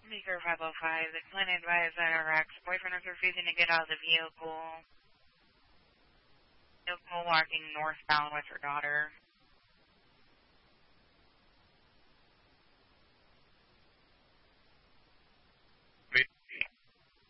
Meeker 505, the client advised that her ex-boyfriend is refusing to get out of the vehicle. Vehicle walking northbound with her daughter.